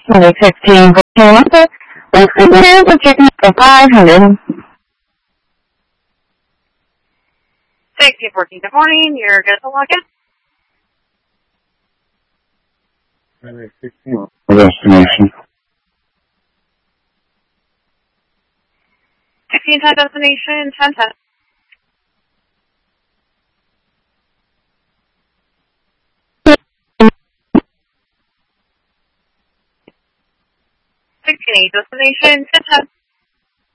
2016 Toyota. Let's compare the chicken for 500. Thank you for good morning. You're good to log in. 16 destination. 1610 destination, 1010. Destination 1010.